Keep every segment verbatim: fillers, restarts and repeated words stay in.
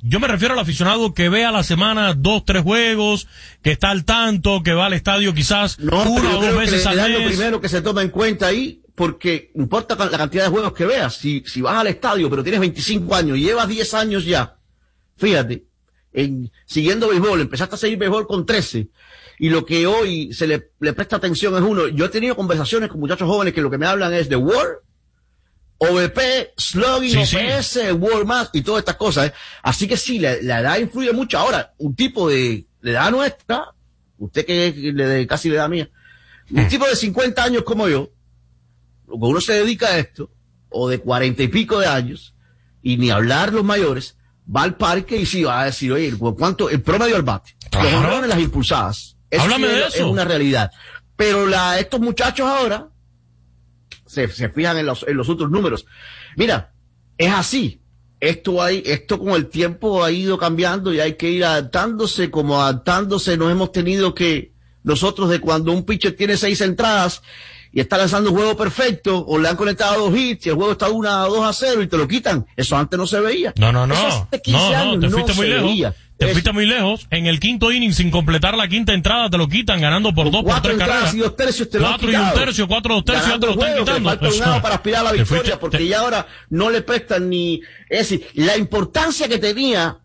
yo me refiero al aficionado que ve a la semana dos, tres juegos, que está al tanto, que va al estadio quizás no, una o dos veces que le, al le mes. Lo primero que se toma en cuenta ahí, porque importa la cantidad de juegos que veas. Si, si vas al estadio, pero tienes veinticinco años y llevas diez años ya, fíjate, en, siguiendo béisbol, empezaste a seguir béisbol con trece, y lo que hoy se le, le presta atención es uno. Yo he tenido conversaciones con muchachos jóvenes que lo que me hablan es de WAR, O V P, slugging, sí, O P S, sí. WAR más y todas estas cosas, ¿eh? Así que sí, la, la edad influye mucho. Ahora, un tipo de, de edad nuestra, usted que es de, casi de edad mía, un mm. tipo de cincuenta años como yo, uno se dedica a esto, o de cuarenta y pico de años, y ni hablar los mayores, va al parque y sí va a decir, oye, ¿cuánto? El promedio al bate, los honrones, las impulsadas. Eso Háblame sí de es, eso. Es una realidad. Pero la, estos muchachos ahora se, se fijan en los, en los otros números. Mira, es así. Esto hay, esto con el tiempo ha ido cambiando y hay que ir adaptándose, como adaptándose nos hemos tenido que, nosotros de cuando un pitcher tiene seis entradas y está lanzando un juego perfecto, o le han conectado dos hits y el juego está una a dos a cero y te lo quitan. Eso antes no se veía. No, no, no. Eso hace quince no, no, años te fuiste no muy se lejos. veía. Te Eso. fuiste muy lejos. En el quinto inning, sin completar la quinta entrada, te lo quitan, ganando por dos, por tres carreras. Y dos tercios te cuatro lo han y un tercio, cuatro, dos tercios, ya te lo están juego, quitando. Falta un lado para aspirar a la te victoria, fuiste, porque te... ya ahora no le prestan ni... Es decir, la importancia que tenía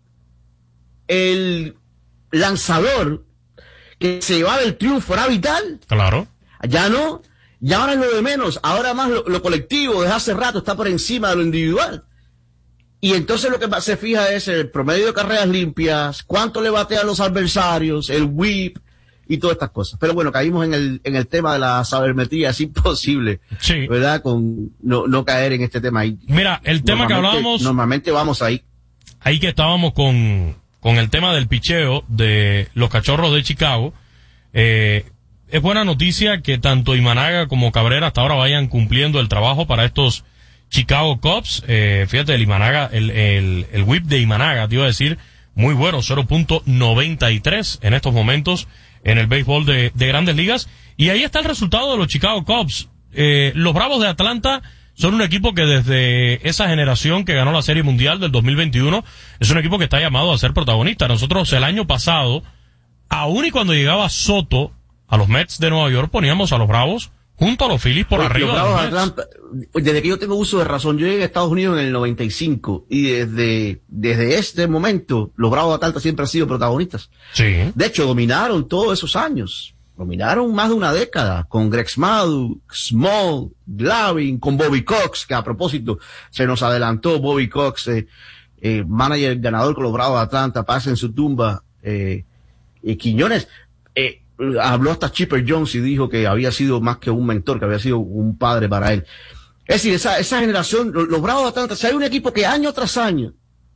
el lanzador que se llevaba el triunfo era vital. Claro. Ya no, ya ahora es lo de menos. Ahora más lo, lo colectivo desde hace rato está por encima de lo individual. Y entonces lo que se fija es el promedio de carreras limpias, cuánto le batean los adversarios, el whip y todas estas cosas. Pero bueno, caímos en el en el tema de la sabermetría, es imposible, sí. ¿verdad? Con no, no caer en este tema ahí. Mira, el tema que hablábamos... Normalmente vamos ahí. Ahí que estábamos con, con el tema del picheo de los Cachorros de Chicago. Eh, es buena noticia que tanto Imanaga como Cabrera hasta ahora vayan cumpliendo el trabajo para estos Chicago Cubs. Eh, fíjate, el Imanaga, el, el, el whip de Imanaga, te iba a decir, muy bueno, cero punto noventa y tres en estos momentos en el béisbol de, de Grandes Ligas. Y ahí está el resultado de los Chicago Cubs. Eh, los Bravos de Atlanta son un equipo que desde esa generación que ganó la Serie Mundial del dos mil veintiuno, es un equipo que está llamado a ser protagonista. Nosotros el año pasado, aún y cuando llegaba Soto a los Mets de Nueva York, poníamos a los Bravos junto a los Phillies por Porque arriba. Los Bravos de Atlanta, desde que yo tengo uso de razón, yo llegué a Estados Unidos en el noventa y cinco y desde, desde este momento los Bravos de Atlanta siempre han sido protagonistas. Sí. De hecho, dominaron todos esos años. Dominaron más de una década con Greg Smallwood, Small, Glavine, con Bobby Cox, que a propósito se nos adelantó Bobby Cox, eh, eh, manager ganador con los Bravos de Atlanta, pasa en su tumba, eh, y Quiñones, eh, habló hasta Chipper Jones y dijo que había sido más que un mentor, que había sido un padre para él. Es decir, esa, esa generación, los, los Bravos de Atlanta, si hay un equipo que año tras año,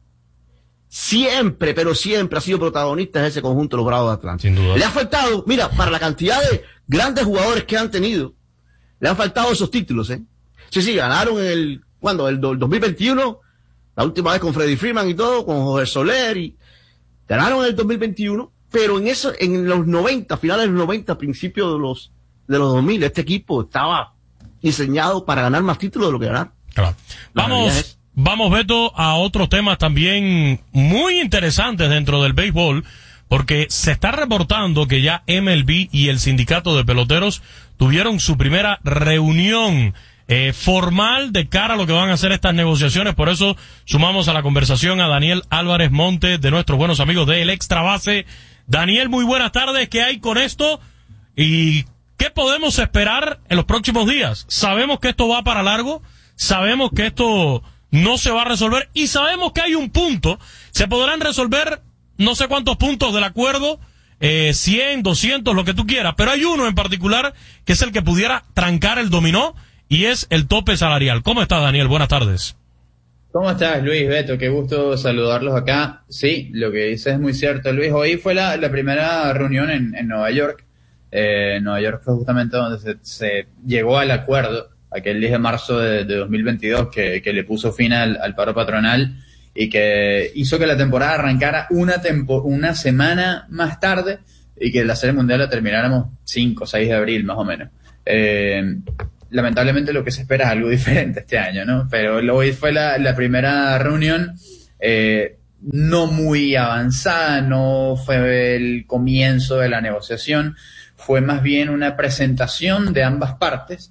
siempre, pero siempre ha sido protagonista de ese conjunto, los Bravos de Atlanta. Sin duda. Le ha faltado, mira, para la cantidad de grandes jugadores que han tenido, le han faltado esos títulos, ¿eh? Sí, sí, ganaron en el, ¿cuándo? El, el dos mil veintiuno, la última vez con Freddie Freeman y todo, con Jorge Soler, y ganaron en el dos mil veintiuno, pero en eso, en los noventa, finales de los noventa, principios de los, de los dos mil, este equipo estaba diseñado para ganar más títulos de lo que ganar. Claro. Vamos, vamos, Beto, a otros temas también muy interesantes dentro del béisbol, porque se está reportando que ya M L B y el sindicato de peloteros tuvieron su primera reunión eh, formal de cara a lo que van a hacer estas negociaciones. Por eso sumamos a la conversación a Daniel Álvarez Monte, de nuestros buenos amigos de El Extra Base. Daniel, muy buenas tardes. ¿Qué hay con esto? ¿Y qué podemos esperar en los próximos días? Sabemos que esto va para largo, sabemos que esto no se va a resolver y sabemos que hay un punto. Se podrán resolver no sé cuántos puntos del acuerdo, eh, cien, doscientos, lo que tú quieras, pero hay uno en particular que es el que pudiera trancar el dominó y es el tope salarial. ¿Cómo estás, Daniel? Buenas tardes. ¿Cómo estás, Luis? Beto, qué gusto saludarlos acá. Sí, lo que dices es muy cierto, Luis. Hoy fue la, la primera reunión en, en Nueva York. Eh, Nueva York fue justamente donde se, se llegó al acuerdo, aquel diez de marzo de, de dos mil veintidós, que, que le puso fin al, al paro patronal y que hizo que la temporada arrancara una, tempo, una semana más tarde y que la Serie Mundial la termináramos cinco o seis de abril, más o menos. Eh, lamentablemente lo que se espera es algo diferente este año, ¿no? Pero hoy fue la, la primera reunión. Eh, no muy avanzada, no fue el comienzo de la negociación, fue más bien una presentación de ambas partes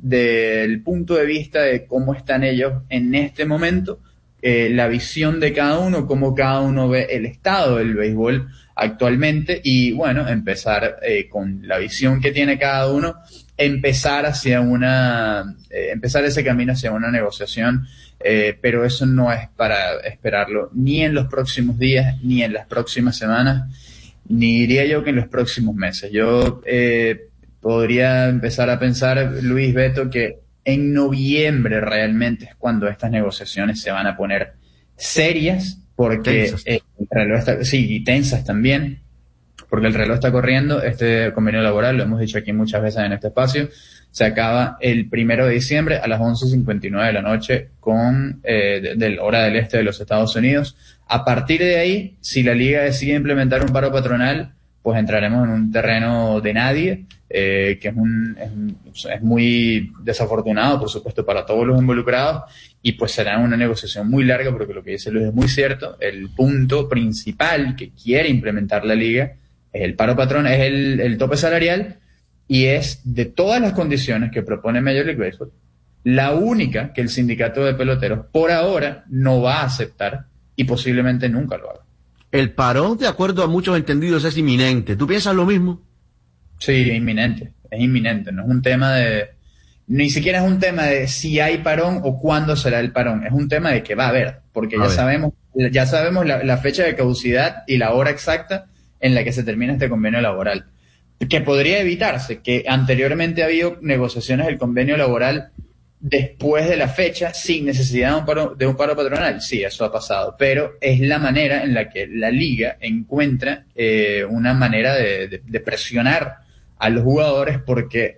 del punto de vista de cómo están ellos en este momento, eh, la visión de cada uno, cómo cada uno ve el estado del béisbol actualmente y bueno, empezar eh, con la visión que tiene cada uno, empezar hacia una, eh, empezar ese camino hacia una negociación, eh, pero eso no es para esperarlo ni en los próximos días, ni en las próximas semanas, ni diría yo que en los próximos meses. Yo eh, podría empezar a pensar, Luis, Beto, que en noviembre realmente es cuando estas negociaciones se van a poner serias, porque eh, el reloj está, sí, y tensas también, porque el reloj está corriendo. Este convenio laboral, lo hemos dicho aquí muchas veces en este espacio, se acaba el primero de diciembre a las once cincuenta y nueve de la noche con eh, de, de la hora del este de los Estados Unidos. A partir de ahí, si la liga decide implementar un paro patronal, pues entraremos en un terreno de nadie, eh, que es, un, es, un, es muy desafortunado, por supuesto, para todos los involucrados, y pues será una negociación muy larga, porque lo que dice Luis es muy cierto. El punto principal que quiere implementar la liga es el paro patrón, es el, el tope salarial, y es de todas las condiciones que propone Major League Baseball, la única que el sindicato de peloteros por ahora no va a aceptar y posiblemente nunca lo haga. El parón, de acuerdo a muchos entendidos, es inminente. ¿Tú piensas lo mismo? Sí, es inminente, es inminente. No es un tema de... Ni siquiera es un tema de si hay parón o cuándo será el parón. Es un tema de que va a haber, porque ya sabemos, ya sabemos la, la fecha de caducidad y la hora exacta en la que se termina este convenio laboral. Que podría evitarse, que anteriormente ha habido negociaciones del convenio laboral después de la fecha sin necesidad de un paro, de un paro patronal. Sí, eso ha pasado, pero es la manera en la que la liga encuentra eh, una manera de, de, de presionar a los jugadores, porque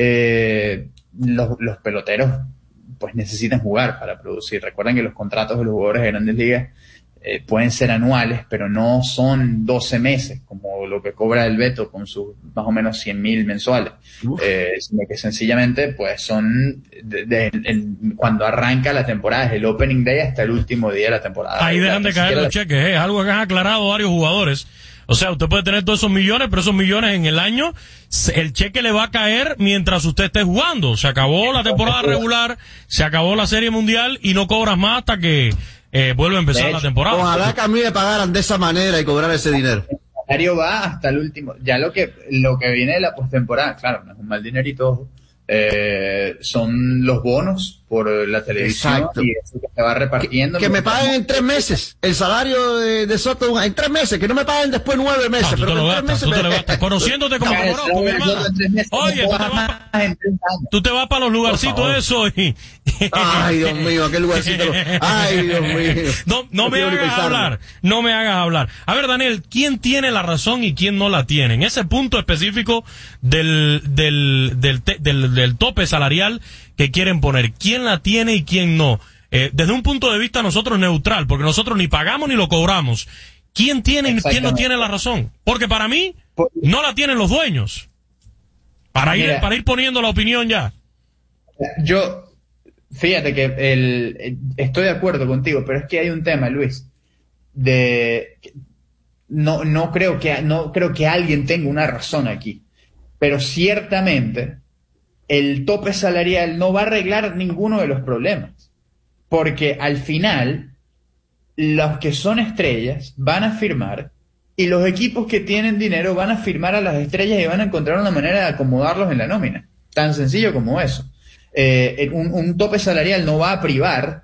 eh, los, los peloteros pues necesitan jugar para producir. Recuerden que los contratos de los jugadores de Grandes Ligas eh, pueden ser anuales, pero no son doce meses como lo que cobra el Beto con sus más o menos cien mil mensuales, eh, sino que sencillamente pues son de, de, de, cuando arranca la temporada, es el opening day hasta el último día de la temporada. Ahí dejan de caer los la... cheques, es eh, algo que han aclarado varios jugadores. O sea, usted puede tener todos esos millones, pero esos millones en el año, el cheque le va a caer mientras usted esté jugando. Se acabó la temporada regular, se acabó la Serie Mundial y no cobras más hasta que eh, vuelva a empezar hecho, la temporada. Ojalá que a mí me pagaran de esa manera y cobrar ese dinero. El salario va hasta el último. Ya lo que lo que viene de la postemporada, claro, no es un mal dinerito, eh, son los bonos por la televisión. Exacto. Y eso que se va repartiendo. Que, que me paguen en tres meses el salario de, de Soto, en tres meses, que no me paguen después nueve meses. No, tú pero te lo en gastas, tú te lo gastas. Conociéndote como Morocco, mi hermano. Oye, tú te, vas pa, tú te vas para los lugarcitos esos y... Ay, Dios mío, aquel lugarcito. Ay, Dios mío. No, no me hagas hablar, no me hagas hablar. A ver, Daniel, ¿quién tiene la razón y quién no la tiene? En ese punto específico del, del, del, del, del tope salarial que quieren poner, ¿quién la tiene y quién no? Eh, desde un punto de vista nosotros neutral, porque nosotros ni pagamos ni lo cobramos. ¿Quién tiene y quién no tiene la razón? Porque para mí, no la tienen los dueños. Para ir, Mira, para ir poniendo la opinión ya. Yo, fíjate que el, estoy de acuerdo contigo, pero es que hay un tema, Luis, de no, no creo que, no creo que alguien tenga una razón aquí, pero ciertamente el tope salarial no va a arreglar ninguno de los problemas, porque al final los que son estrellas van a firmar y los equipos que tienen dinero van a firmar a las estrellas y van a encontrar una manera de acomodarlos en la nómina, tan sencillo como eso. Eh, un, un tope salarial no va a privar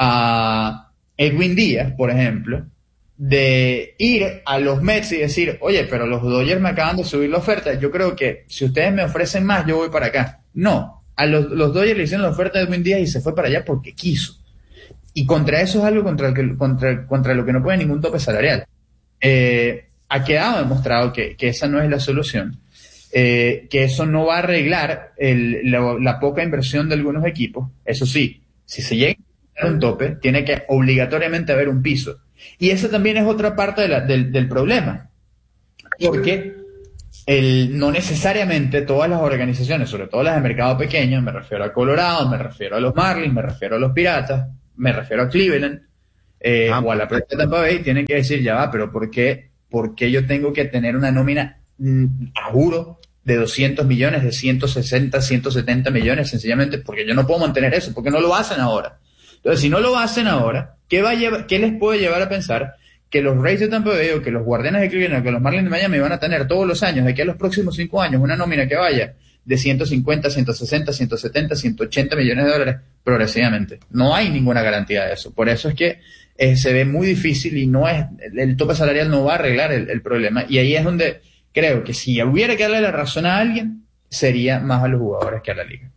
a Edwin Díaz, por ejemplo, de ir a los Mets y decir, oye, pero los Dodgers me acaban de subir la oferta, yo creo que si ustedes me ofrecen más, yo voy para acá. No, a los, los Dodgers le hicieron la oferta de Edwin Díaz y se fue para allá porque quiso. Y contra eso es algo contra, el que, contra, contra lo que no puede ningún tope salarial. Eh, ha quedado demostrado que, que esa no es la solución. Eh, que eso no va a arreglar el, la, la poca inversión de algunos equipos. Eso sí, si se llega a un tope, tiene que obligatoriamente haber un piso. Y esa también es otra parte de la, del, del problema. Porque el, no necesariamente todas las organizaciones, sobre todo las de mercado pequeño, me refiero a Colorado, me refiero a los Marlins, me refiero a los Piratas, me refiero a Cleveland, eh, ah, o a la propia Tampa Bay, tienen que decir, ya va, pero ¿por qué, por qué yo tengo que tener una nómina, mm, a juro, de doscientos millones, de ciento sesenta, ciento setenta millones? Sencillamente porque yo no puedo mantener eso, porque no lo hacen ahora. Entonces, si no lo hacen ahora, ¿qué, va a llevar, qué les puede llevar a pensar que los Rays de Tampa Bay o que los Guardianes de Cleveland o que los Marlins de Miami van a tener todos los años, de aquí a los próximos cinco años, una nómina que vaya de ciento cincuenta, ciento sesenta, ciento setenta, ciento ochenta millones de dólares progresivamente? No hay ninguna garantía de eso. Por eso es que eh, se ve muy difícil y no es, el tope salarial no va a arreglar el, el problema. Y ahí es donde creo que si hubiera que darle la razón a alguien, sería más a los jugadores que a la liga.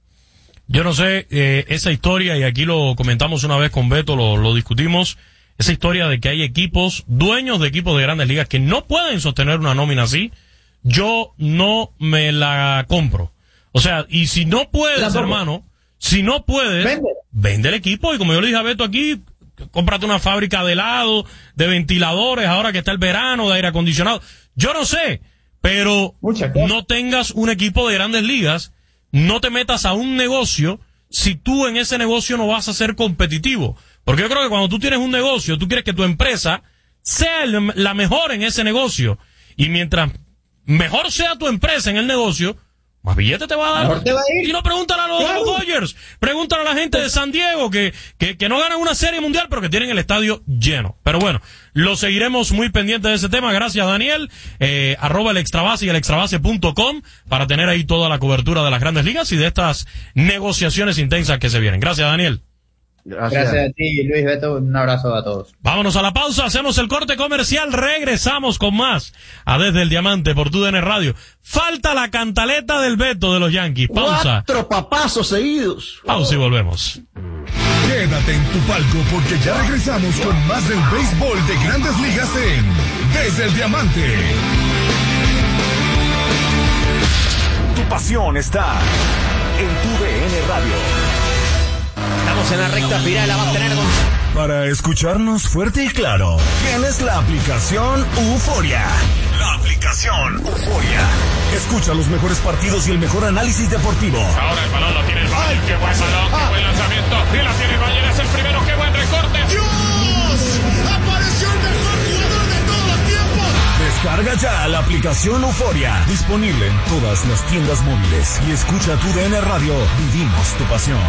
Yo no sé, eh, esa historia, y aquí lo comentamos una vez con Beto, lo, lo discutimos, esa historia de que hay equipos, dueños de equipos de grandes ligas, que no pueden sostener una nómina así, yo no me la compro. O sea, y si no puedes, Tampoco. hermano, si no puedes, vende. vende el equipo, y como yo le dije a Beto aquí, cómprate una fábrica de helado, de ventiladores, ahora que está el verano, de aire acondicionado. Yo no sé, pero no tengas un equipo de grandes ligas, no te metas a un negocio si tú en ese negocio no vas a ser competitivo. Porque yo creo que cuando tú tienes un negocio, tú quieres que tu empresa sea el, la mejor en ese negocio. Y mientras mejor sea tu empresa en el negocio, más billete te va a dar. Mejor te va a ir. Y no pregúntale a los, claro. los Dodgers, pregúntale a la gente de San Diego que, que, que no ganan una serie mundial, pero que tienen el estadio lleno. Pero bueno, lo seguiremos muy pendiente de ese tema. Gracias, Daniel. Eh, arroba el extrabase y el extrabase punto com para tener ahí toda la cobertura de las grandes ligas y de estas negociaciones intensas que se vienen. Gracias, Daniel. Gracias. Gracias a ti, Luis Beto. Un abrazo a todos. Vámonos a la pausa, hacemos el corte comercial, regresamos con más a Desde el Diamante por tu D N Radio. Falta la cantaleta del Beto de los Yankees. Pausa. Cuatro papazos seguidos. Pausa y volvemos. Quédate en tu palco porque ya regresamos con más del béisbol de Grandes Ligas en Desde el Diamante. Tu pasión está en tu D N Radio. Estamos en la recta final, la va a tener con... Para escucharnos fuerte y claro, tienes la aplicación Euforia. La aplicación Euforia. Escucha los mejores partidos y el mejor análisis deportivo. Ahora el balón lo tiene el Valle. Qué buen balón, qué buen lanzamiento. Y la tiene el Valle, es el primero, qué buen recorte. ¡Dios! ¡Apareció el mejor jugador de todos los tiempos! Descarga ya la aplicación Euforia. Disponible en todas las tiendas móviles. Y escucha tu D N Radio. Vivimos tu pasión.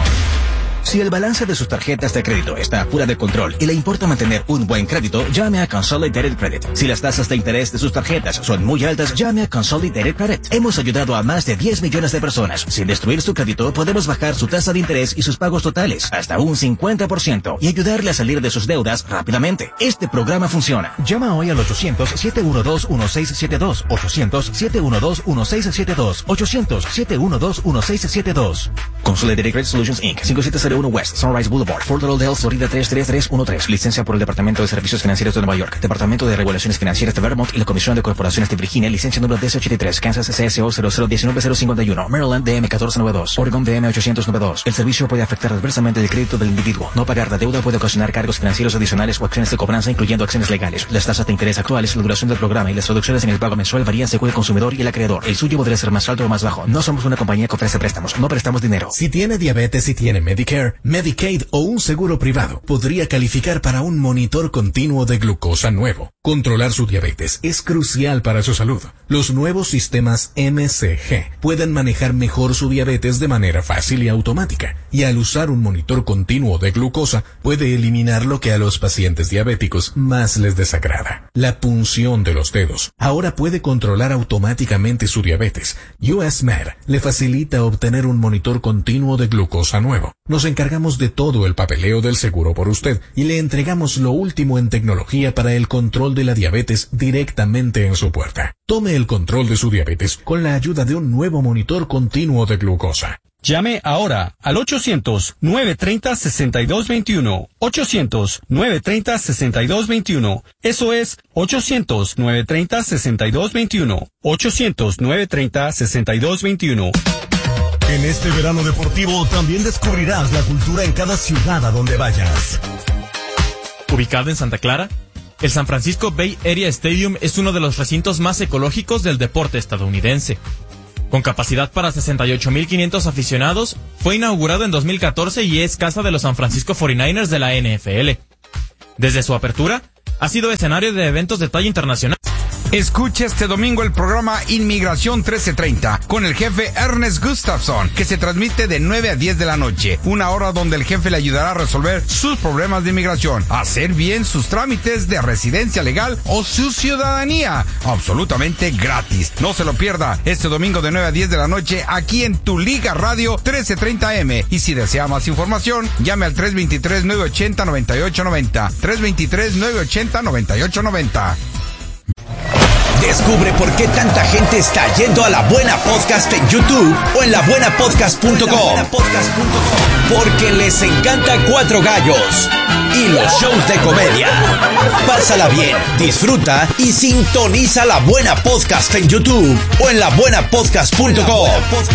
Si el balance de sus tarjetas de crédito está fuera de control y le importa mantener un buen crédito, llame a Consolidated Credit. Si las tasas de interés de sus tarjetas son muy altas, llame a Consolidated Credit. Hemos ayudado a más de diez millones de personas. Sin destruir su crédito, podemos bajar su tasa de interés y sus pagos totales hasta un cincuenta por ciento y ayudarle a salir de sus deudas rápidamente. Este programa funciona. Llama hoy al ochocientos, siete uno dos, uno seis siete dos, ochocientos, siete uno dos, uno seis siete dos, ochocientos, siete uno dos, uno seis siete dos. Consolidated Credit Solutions Incorporated. cinco siete cero uno West Sunrise Boulevard, Fort Lauderdale, Florida tres tres tres uno tres. Licencia por el Departamento de Servicios Financieros de Nueva York, Departamento de Regulaciones Financieras de Vermont y la Comisión de Corporaciones de Virginia. Licencia número D S ochenta y tres. Kansas C S O cero cero uno nueve cero cinco uno. Maryland D M uno cuatro nueve dos. Oregon D M ochocientos noventa y dos. El servicio puede afectar adversamente el crédito del individuo. No pagar la deuda puede ocasionar cargos financieros adicionales o acciones de cobranza, incluyendo acciones legales. Las tasas de interés actuales, la duración del programa y las reducciones en el pago mensual varían según el consumidor y el acreedor. El suyo podría ser más alto o más bajo. No somos una compañía que ofrece préstamos. No prestamos dinero. Si tiene diabetes y tiene Medicare, Medicaid o un seguro privado, podría calificar para un monitor continuo de glucosa nuevo. Controlar su diabetes es crucial para su salud. Los nuevos sistemas M C G pueden manejar mejor su diabetes de manera fácil y automática. Y al usar un monitor continuo de glucosa, puede eliminar lo que a los pacientes diabéticos más les desagrada: la punción de los dedos. Ahora puede controlar automáticamente su diabetes. U S Med le facilita obtener un monitor continuo de glucosa nuevo. Nos encargamos de todo el papeleo del seguro por usted y le entregamos lo último en tecnología para el control de la diabetes directamente en su puerta. Tome el control de su diabetes con la ayuda de un nuevo monitor continuo de glucosa. Llame ahora al ochocientos, nueve treinta, sesenta y dos veintiuno. ochocientos, nueve treinta, sesenta y dos veintiuno. Eso es ochocientos, nueve treinta, sesenta y dos veintiuno. ochocientos, nueve treinta, sesenta y dos veintiuno. En este verano deportivo también descubrirás la cultura en cada ciudad a donde vayas. Ubicado en Santa Clara, el San Francisco Bay Area Stadium es uno de los recintos más ecológicos del deporte estadounidense. Con capacidad para sesenta y ocho mil quinientos aficionados, fue inaugurado en dos mil catorce y es casa de los San Francisco cuarenta y nueve ers de la N F L. Desde su apertura, ha sido escenario de eventos de talla internacional. Escucha este domingo el programa Inmigración trece treinta con el jefe Ernest Gustafson, que se transmite de nueve a diez de la noche, una hora donde el jefe le ayudará a resolver sus problemas de inmigración, hacer bien sus trámites de residencia legal o su ciudadanía, absolutamente gratis. No se lo pierda este domingo de nueve a diez de la noche aquí en Tu Liga Radio trece treinta eme. Y si desea más información, llame al tres dos tres, nueve ocho cero, nueve ocho nueve cero, tres dos tres, nueve ocho cero, nueve ocho nueve cero. Descubre por qué tanta gente está yendo a La Buena Podcast en YouTube o en la buena podcast punto com. Porque les encanta Cuatro Gallos y los shows de comedia. Pásala bien, disfruta y sintoniza La Buena Podcast en YouTube o en la buena podcast punto com.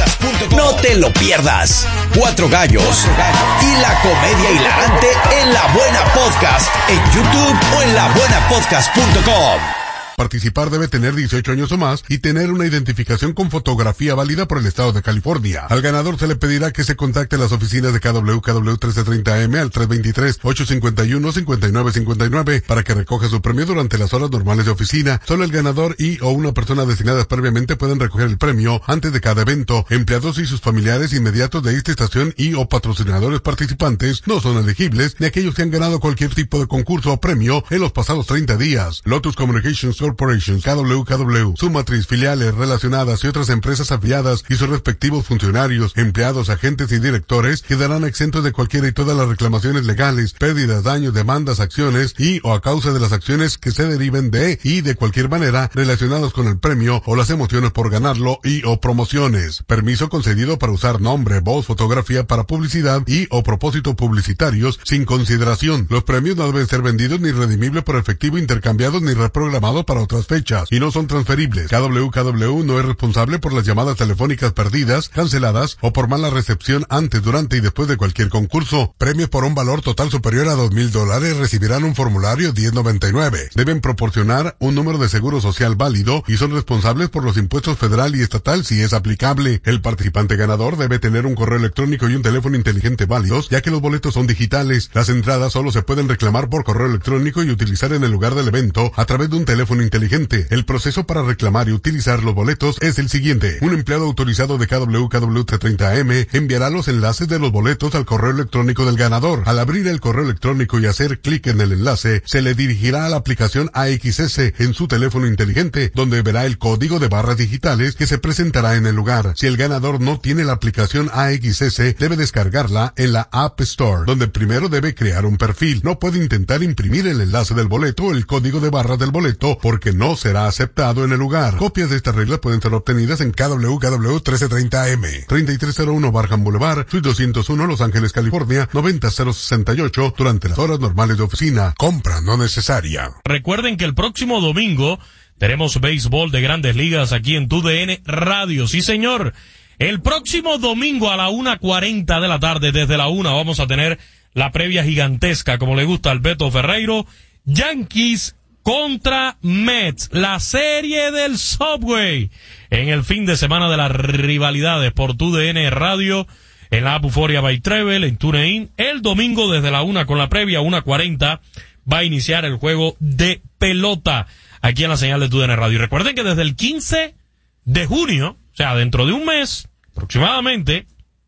No te lo pierdas. Cuatro Gallos y la comedia hilarante en La Buena Podcast en YouTube o en la buena podcast punto com. Participar debe tener dieciocho años o más y tener una identificación con fotografía válida por el estado de California. Al ganador se le pedirá que se contacte a las oficinas de K W K W trece treinta eme al tres dos tres, ocho cinco uno, cinco nueve cinco nueve para que recoja su premio durante las horas normales de oficina. Solo el ganador y o una persona designadas previamente pueden recoger el premio antes de cada evento. Empleados y sus familiares inmediatos de esta estación y o patrocinadores participantes no son elegibles, ni aquellos que han ganado cualquier tipo de concurso o premio en los pasados treinta días. Lotus Communications Corporation, K W K W, su matriz, filiales relacionadas y otras empresas afiliadas y sus respectivos funcionarios, empleados, agentes y directores quedarán exentos de cualquiera y todas las reclamaciones legales, pérdidas, daños, demandas, acciones y o a causa de las acciones que se deriven de y de cualquier manera relacionados con el premio o las emociones por ganarlo y o promociones. Permiso concedido para usar nombre, voz, fotografía para publicidad y o propósitos publicitarios sin consideración. Los premios no deben ser vendidos ni redimibles por efectivo, intercambiados ni reprogramados para otras fechas y no son transferibles. K W K W no es responsable por las llamadas telefónicas perdidas, canceladas o por mala recepción antes, durante y después de cualquier concurso. Premios por un valor total superior a dos mil dólares recibirán un formulario diez noventa y nueve. Deben proporcionar un número de seguro social válido y son responsables por los impuestos federal y estatal si es aplicable. El participante ganador debe tener un correo electrónico y un teléfono inteligente válidos, ya que los boletos son digitales. Las entradas solo se pueden reclamar por correo electrónico y utilizar en el lugar del evento a través de un teléfono inteligente. El proceso para reclamar y utilizar los boletos es el siguiente. Un empleado autorizado de K W K W treinta eme enviará los enlaces de los boletos al correo electrónico del ganador. Al abrir el correo electrónico y hacer clic en el enlace, se le dirigirá a la aplicación A X S en su teléfono inteligente, donde verá el código de barras digitales que se presentará en el lugar. Si el ganador no tiene la aplicación A X S, debe descargarla en la App Store, donde primero debe crear un perfil. No puede intentar imprimir el enlace del boleto o el código de barras del boleto porque no será aceptado en el lugar. Copias de estas reglas pueden ser obtenidas en K W K W trece treinta eme, treinta y tres cero uno Barham Boulevard, Suite doscientos uno, Los Ángeles, California, noventa cero sesenta y ocho, durante las horas normales de oficina. Compra no necesaria. Recuerden que el próximo domingo tenemos béisbol de Grandes Ligas aquí en Tu D N Radio. Sí, señor. El próximo domingo a la una cuarenta de la tarde, desde la una, vamos a tener la previa gigantesca, como le gusta al Beto Ferreiro. Yankees contra Mets, la serie del Subway, en el fin de semana de las rivalidades por Tu D N Radio, en la app Euphoria by Travel, en TuneIn. El domingo desde la una con la previa, una cuarenta, va a iniciar el juego de pelota aquí en la señal de Tu D N Radio. Y recuerden que desde el quince de junio, o sea, dentro de un mes aproximadamente,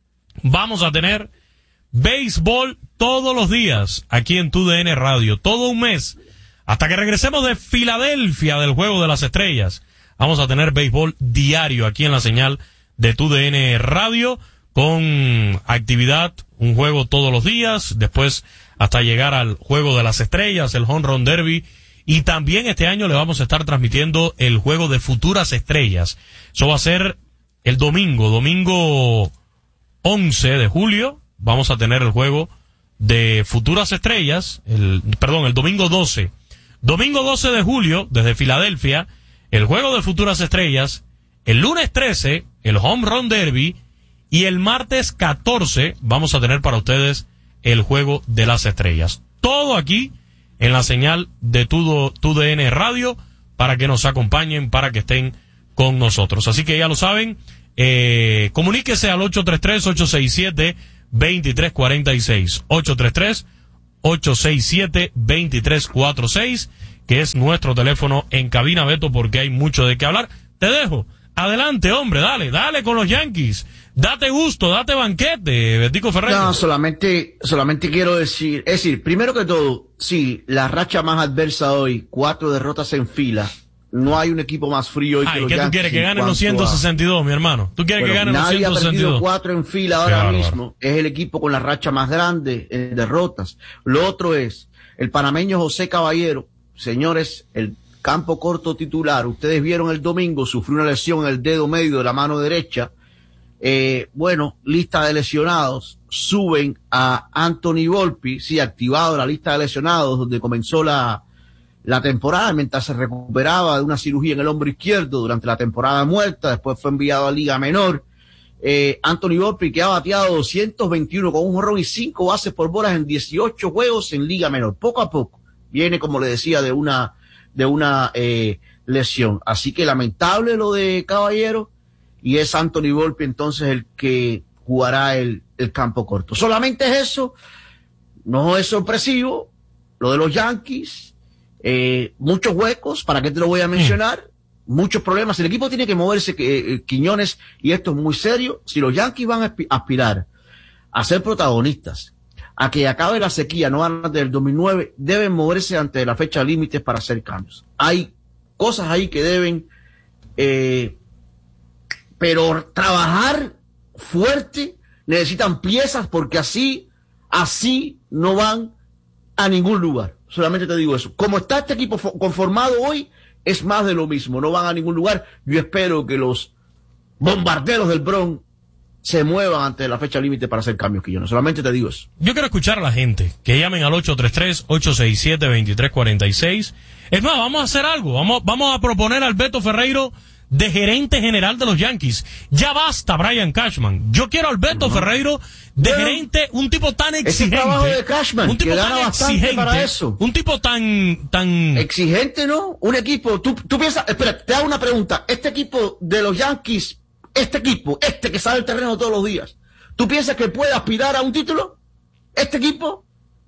vamos a tener béisbol todos los días aquí en Tu D N Radio, todo un mes. Hasta que regresemos de Filadelfia del Juego de las Estrellas, vamos a tener béisbol diario aquí en la señal de Tu D N Radio, con actividad, un juego todos los días, después hasta llegar al Juego de las Estrellas, el Home Run Derby, y también este año le vamos a estar transmitiendo el Juego de Futuras Estrellas. Eso va a ser el domingo, domingo once de julio, vamos a tener el Juego de Futuras Estrellas, el, perdón, el domingo doce. Domingo doce de julio, desde Filadelfia, el Juego de Futuras Estrellas. El lunes trece, el Home Run Derby. Y el martes catorce, vamos a tener para ustedes el Juego de las Estrellas. Todo aquí en la señal de Tu, Tu D N Radio, para que nos acompañen, para que estén con nosotros. Así que ya lo saben, eh, comuníquese al ocho tres tres, ocho seis siete, dos tres cuatro seis. ocho tres tres, ocho seis siete, dos tres cuatro seis, que es nuestro teléfono en cabina, Beto, porque hay mucho de qué hablar. Te dejo. Adelante, hombre, dale, dale con los Yankees. Date gusto, date banquete, Betico Ferreiro. No, solamente, solamente quiero decir, es decir, primero que todo, sí, la racha más adversa hoy, cuatro derrotas en fila. No hay un equipo más frío hoy Ay, que los ¿qué tú Yankees. quieres? Que ganen los ciento sesenta y dos, mi hermano. ¿Tú quieres Bueno, que ganen los nadie ciento ha sesenta y dos? perdido cuatro en fila ahora Qué mismo. bárbaro. Es el equipo con la racha más grande en derrotas. Lo otro es el panameño José Caballero. Señores, el campo corto titular, ustedes vieron el domingo, sufrió una lesión en el dedo medio de la mano derecha. Eh, bueno, lista de lesionados, suben a Anthony Volpi, sí, activado la lista de lesionados, donde comenzó la, la temporada, mientras se recuperaba de una cirugía en el hombro izquierdo durante la temporada muerta, después fue enviado a Liga Menor. Eh, Anthony Volpi, que ha bateado doscientos veintiuno con un jonrón y cinco bases por bolas en dieciocho juegos en Liga Menor, poco a poco, viene, como le decía, de una, de una, eh, lesión. Así que lamentable lo de Caballero, y es Anthony Volpi entonces el que jugará el, el campo corto. Solamente es eso, no es sorpresivo, lo de los Yankees, eh, muchos huecos, ¿para qué te lo voy a mencionar? Mm. Muchos problemas, el equipo tiene que moverse, que, eh, Quiñones, y esto es muy serio, si los Yankees van a aspirar a ser protagonistas, a que acabe la sequía, no antes del dos mil nueve, deben moverse ante la fecha límite para hacer cambios. Hay cosas ahí que deben, eh, pero trabajar fuerte, necesitan piezas porque así, así no van a ningún lugar. Solamente te digo eso. Como está este equipo conformado hoy, es más de lo mismo, no van a ningún lugar. Yo espero que los bombarderos del Bronx se muevan ante la fecha límite para hacer cambios, que yo no solamente te digo eso. Yo quiero escuchar a la gente, que llamen al ocho tres tres, ocho seis siete, dos tres cuatro seis. Es más, vamos a hacer algo, vamos, vamos a proponer a Alberto Ferreiro de gerente general de los Yankees. Ya basta Brian Cashman. Yo quiero a Alberto uh-huh. Ferreiro de bueno, gerente, un tipo tan exigente. Es el trabajo de Cashman, un tipo que tan gana bastante exigente, para eso. Un tipo tan, tan... Exigente, ¿no? Un equipo, tú, tú piensas, espera, te hago una pregunta. Este equipo de los Yankees, este equipo, este que sale al terreno todos los días, ¿tú piensas que puede aspirar a un título? ¿Este equipo?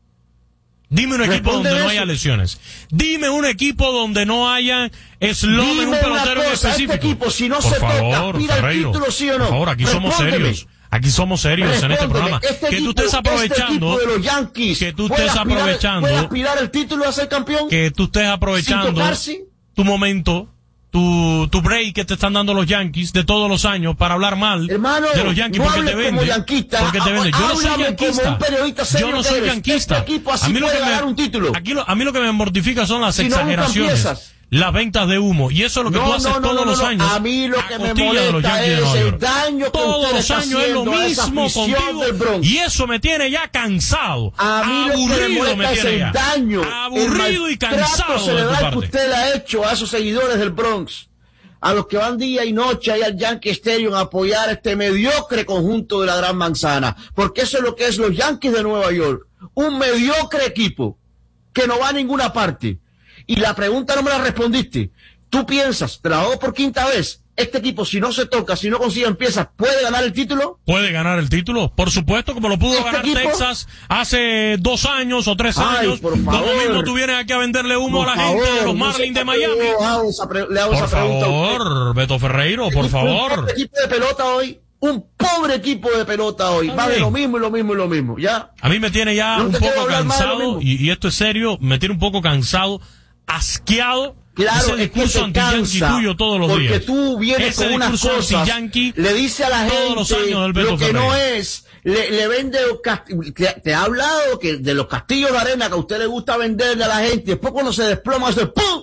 Dime un equipo donde eso. no haya lesiones. Dime un equipo donde no haya eslogan en un pelotero en específico. Este equipo, si no por se favor, toca, aspira Ferreiro, al título, ¿sí o no? Por favor, aquí Respóndeme. somos serios. Aquí somos serios Respóndeme. en este programa. Este que equipo, tú estés aprovechando. Este de los Yankees que tú estés aspirar, aprovechando. ¿Puede aspirar el título a ser campeón? Que tú estés aprovechando tu momento. Tu, tu break que te están dando los Yankees de todos los años para hablar mal Hermano, de los Yankees no porque te venden. Porque te venden. Yo no soy yanquista. Yo no soy yanquista. Este equipo así a mí lo que puede me, ganar un título. Aquí lo, a mí lo que me mortifica son las si exageraciones. No las ventas de humo. Y eso es lo que no, tú haces no, no, todos no, no, los años. A mí lo que me molesta es el daño que todos los años es lo mismo contigo. Y eso me tiene ya cansado. A mí aburrido lo que me molesta me es tiene el ya. daño. Aburrido el y cansado de tu parte. Que usted le ha hecho a esos seguidores del Bronx, a los que van día y noche ahí al Yankee Stadium a apoyar este mediocre conjunto de la Gran Manzana, porque eso es lo que es los Yankees de Nueva York, un mediocre equipo que no va a ninguna parte. Y la pregunta no me la respondiste. ¿Tú piensas, te la hago por quinta vez, este equipo si no se toca, si no consiguen piezas, puede ganar el título? ¿Puede ganar el título? Por supuesto, como lo pudo ¿Este ganar equipo? Texas hace dos años o tres Ay, años. por favor. Como mismo tú vienes aquí a venderle humo Por a la favor, gente de los no Marlins sé de Miami. Le hago esa, pre- le hago Por esa pregunta a usted. favor, Beto Ferreiro, por Un favor. pobre equipo de pelota hoy, un pobre equipo de pelota hoy, va de lo mismo y lo mismo y lo mismo, ¿ya? A mí me tiene ya No un te quiero poco hablar más de lo cansado, mismo. y, y esto es serio, me tiene un poco cansado, asqueado. Claro, ese es que discurso te anti-yankee cansa, tuyo todos los porque días. tú vienes ese con unas discurso cosas, anti-yankee le dice a la todos los años gente del Beto lo que Ferreiro. no es, le, le vende, te, te ha hablado que de los castillos de arena que a usted le gusta venderle a la gente, después cuando se desploma, hace ¡pum!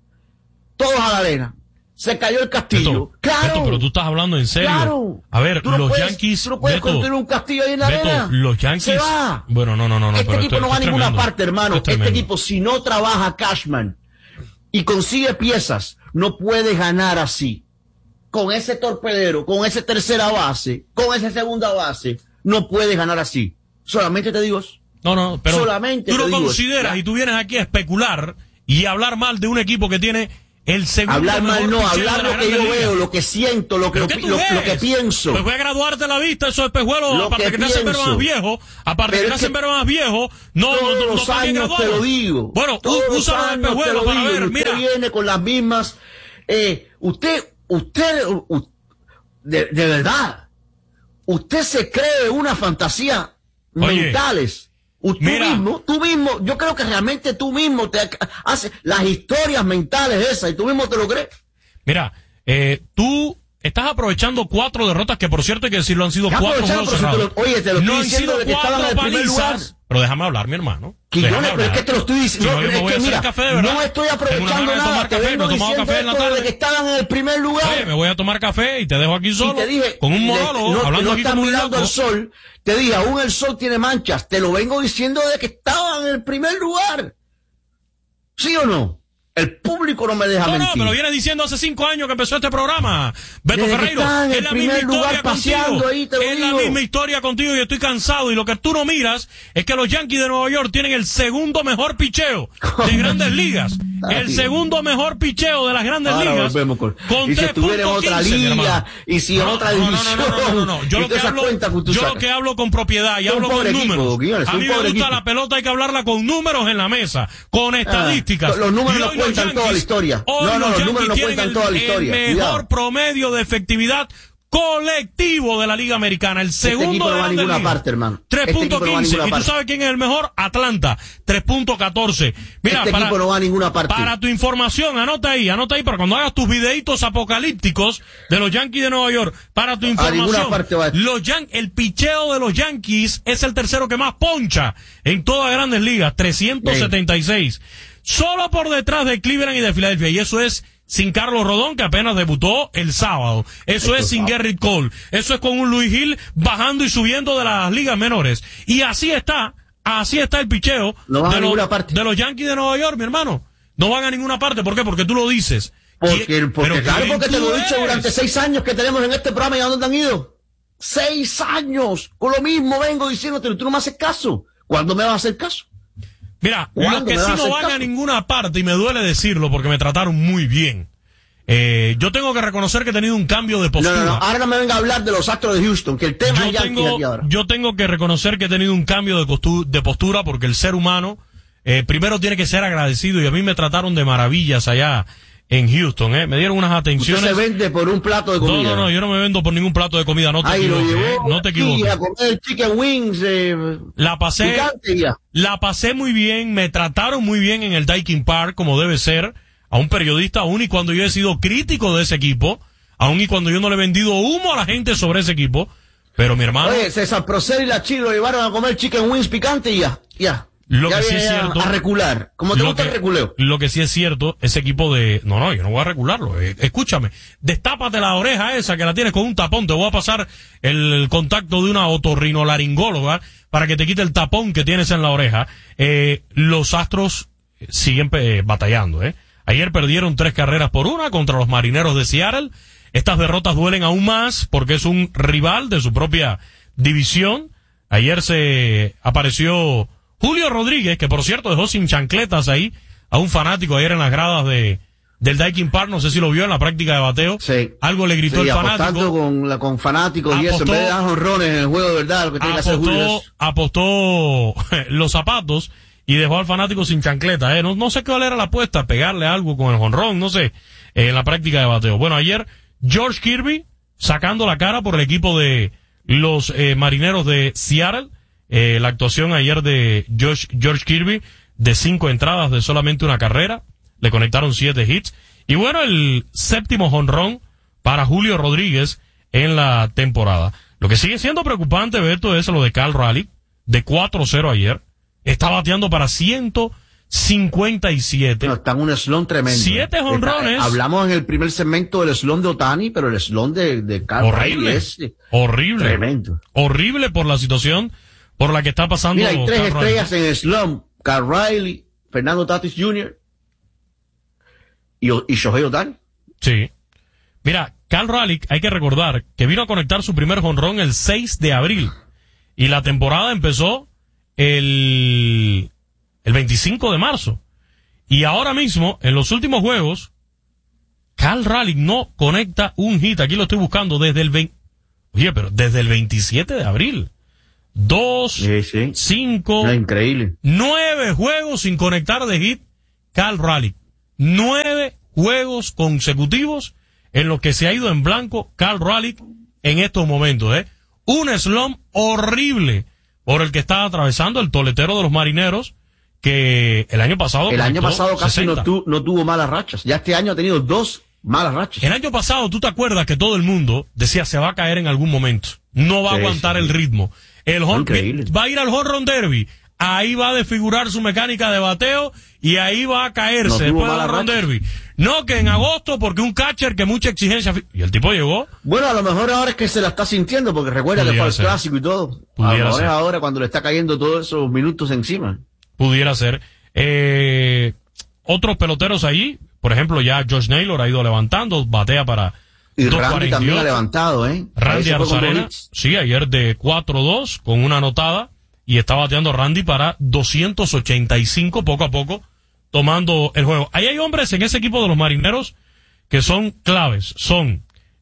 Todos a la arena. Se cayó el castillo. Beto, claro. Beto, pero tú estás hablando en serio. Claro. A ver, Tú no los puedes- Yankees. tú no puedes Beto, construir un castillo ahí en la Beto, arena. los Yankees. Se va. Bueno, no, no, no, no. Este pero equipo esto- no va a esto es ninguna tremendo. parte, hermano. Esto es Este tremendo. equipo, si no trabaja Cashman y consigue piezas, no puede ganar así. Con ese torpedero, con ese tercera base, con esa segunda base, no puede ganar así. Solamente te digo eso. No, no, pero Solamente tú te no digo consideras eso. y tú vienes aquí a especular y a hablar mal de un equipo que tiene El segundo hablar mal mejor no, picheo hablar de lo la que yo Grandes Ligas. veo, lo que siento, lo que, ¿Pero lo, qué tú lo, ves? lo que pienso. Pues voy a graduarte la vista, esos espejuelos, Lo aparte que que te hacen ver pienso. más viejo, aparte Pero que te es hacen que ver más viejo, no, no, todos no, no los está bien años te graduado. lo digo. Bueno, todos u- los usa los años te espejuelos lo para digo, ver, y usted mira. viene con las mismas, eh, usted, usted, u- de, de verdad, usted se cree una fantasía Oye, mentales. U- Tú mira. mismo, tú mismo, yo creo que realmente tú mismo te haces las historias mentales esas y tú mismo te lo crees. Mira, eh, tú estás aprovechando cuatro derrotas que, por cierto, hay que decirlo, han sido ¿Qué cuatro aprovechando? juegos Pero si te cerrados. lo- oye, te lo no estoy han diciendo sido de que estaban cuatro en el primer lugar. palizas. Pero déjame hablar, mi hermano. Quillones, Déjame pero es hablar. que te lo estoy diciendo. Si No, no, yo me es voy a que hacer mira, café, de verdad. no estoy Tengo una aprovechando gana de nada. tomar Te café, vengo no he tomado diciendo café en la esto tarde. de que estaban en el primer lugar. Oye, me voy a tomar café y te dejo aquí solo. Y te dije, con un le- monólogo, no, hablando no aquí estás como un mirando loco. al sol. Te dije, aún el sol tiene manchas. Te lo vengo diciendo de que estaban en el primer lugar. ¿Sí o no? El público no me deja No, no, mentir. pero vienes diciendo hace cinco años que empezó este programa. Beto Desde que Ferreiro, estaba en es el la primer misma lugar historia paseando contigo. ahí, te lo es la digo. misma historia contigo y estoy cansado. Y lo que tú no miras es que los Yankees de Nueva York tienen el segundo mejor picheo de Grandes Ligas. El segundo mejor picheo de las Grandes Ahora Ligas. volvemos con- Con y si estuviera en otra tres punto quince, mi liga, hermano. y si en No, otra no, no, división. no, no, no, no. Yo y lo que todas esas hablo, cuentas que tú yo lo sacas. que hablo con propiedad y Es un hablo con pobre equipo, números. Guillones, A es un mí me pobre gusta equipo. la pelota, hay que hablarla con números en la mesa, con estadísticas. Ah, los números Y no hoy los cuentan toda la Yankees- historia. hoy No, no, los Yankees números no tienen cuentan el- toda la historia. El mejor Cuidado. promedio de efectividad colectivo de la Liga Americana. El Este segundo equipo no de va a Grandes ninguna Ligas. parte, hermano. tres Este punto equipo no va a quince. ninguna ¿Y tú parte. sabes quién es el mejor? Atlanta. tres punto catorce. Mira, Este para, equipo no va a ninguna parte. para tu información, anota ahí, anota ahí para cuando hagas tus videitos apocalípticos de los Yankees de Nueva York. Para tu ninguna información, parte va. los Yan- el picheo de los Yankees es el tercero que más poncha en todas las Grandes Ligas, trescientos setenta y seis. Solo por detrás de Cleveland y de Filadelfia. Y eso es sin Carlos Rodón, que apenas debutó el sábado. Eso es sin Gerrit Cole. Eso es con un Luis Gil bajando y subiendo de las ligas menores. Y así está, así está el picheo No van a de, los, ninguna parte. de los Yankees de Nueva York, mi hermano. No van a ninguna parte. ¿Por qué? Porque tú lo dices. Porque, ¿Quién- porque pero claro, quién porque te tú lo he dicho eres? durante seis años que tenemos en este programa y a dónde han ido. Seis años. Con lo mismo vengo diciéndote, tú no me haces caso. ¿Cuándo me vas a hacer caso? Mira, ¿Cuándo los que me sí vas a no hacer van a caso? ninguna parte, y me duele decirlo porque me trataron muy bien. Eh, yo tengo que reconocer que he tenido un cambio de No, postura. no, no. Ahora no me venga a hablar de los Astros de Houston, que el tema yo es Yankees tengo, aquí ahora. yo tengo que reconocer que he tenido un cambio de, costu- de postura porque el ser humano eh, primero tiene que ser agradecido y a mí me trataron de maravillas allá en Houston, ¿eh? Me dieron unas Usted atenciones. se vende por un plato de comida. No, no, no, yo no me vendo por ningún plato de comida, no te Ahí lo equivoques, llevó ¿eh? No te aquí equivoques. a comer chicken wings, eh, La pasé, picante ya. la pasé muy bien, me trataron muy bien en el Daikin Park, como debe ser, a un periodista, aún y cuando yo he sido crítico de ese equipo, aún y cuando yo no le he vendido humo a la gente sobre ese equipo, pero mi hermano... Oye, César Procel y la Chilo llevaron a comer chicken wings picante y ya, ya. Lo ya que sí viene es a- cierto. A recular. Como te lo gusta que- el reculeo. Lo que sí es cierto, ese equipo de... No, no, yo no voy a regularlo. Eh, escúchame, destápate la oreja esa que la tienes con un tapón. Te voy a pasar el, el contacto de una otorrinolaringóloga para que te quite el tapón que tienes en la oreja. Eh, los Astros siguen eh, batallando, ¿eh? Ayer perdieron tres carreras por una contra los Marineros de Seattle. Estas derrotas duelen aún más porque es un rival de su propia división. Ayer se apareció Julio Rodríguez, que por cierto dejó sin chancletas ahí a un fanático ayer en las gradas de del Daikin Park, no sé si lo vio en la práctica de bateo. Sí. Algo le gritó Sí, el apostando fanático. con, la, con fanáticos y eso. En Apostó- vez de dar jonrones en el juego de verdad, lo que tiene que hacer Julio Apostó, es... apostó los zapatos y dejó al fanático sin chancleta. Eh. No, no sé cuál era la apuesta, pegarle algo con el jonrón, no sé, eh, en la práctica de bateo. Bueno, ayer George Kirby sacando la cara por el equipo de los eh, Marineros de Seattle. Eh, la actuación ayer de George, George Kirby de cinco entradas de solamente una carrera. Le conectaron siete hits. Y bueno, el séptimo jonrón para Julio Rodríguez en la temporada. Lo que sigue siendo preocupante, Beto, es lo de Cal Raleigh, de cuatro cero ayer. Está bateando para ciento cincuenta y siete. No, está en un slump tremendo. Siete jonrones. Está- Hablamos en el primer segmento del slump de Otani, pero el slump de, de Carl Horrible. Riley es eh, Horrible. tremendo. Horrible por la situación por la que está pasando. Mira, hay tres Cal Raleigh. estrellas en el slump. Carl Riley, Fernando Tatis junior y, O- y Shohei Otani. Sí. Mira, Cal Raleigh, hay que recordar que vino a conectar su primer jonrón el seis de abril. Y la temporada empezó el, el veinticinco de marzo. Y ahora mismo, en los últimos juegos, Cal Raleigh no conecta un hit. Aquí lo estoy buscando desde el veinte. Oye, pero desde el veintisiete de abril. Dos, sí, sí. cinco, es increíble. Nueve juegos sin conectar de hit. Cal Raleigh. Nueve juegos consecutivos en los que se ha ido en blanco Cal Raleigh en estos momentos, ¿eh? Un slump horrible por el que está atravesando el toletero de los Marineros, que el año pasado... El año pasado casi no, tu, no tuvo malas rachas. Ya este año ha tenido dos malas rachas. El año pasado, tú te acuerdas que todo el mundo decía se va a caer en algún momento. No va a sí, aguantar sí. el ritmo. El home, va a ir al home run derby. Ahí va a desfigurar su mecánica de bateo y ahí va a caerse no después del home run derby. No, que en agosto, porque un catcher que mucha exigencia... Y el tipo llegó... Bueno, a lo mejor ahora es que se la está sintiendo, porque recuerda Pudiera que fue el ser. clásico y todo. Pudiera a lo mejor ser. es ahora cuando le está cayendo todos esos minutos encima. Pudiera ser. Eh, otros peloteros ahí, por ejemplo, ya Josh Naylor ha ido levantando, batea para... Y Randy también ha levantado, ¿eh? Randy Arozarena, sí, ayer de cuatro dos con una anotada, y está bateando Randy para doscientos ochenta y cinco poco a poco, tomando el juego. Ahí hay hombres en ese equipo de los Marineros que son claves. Son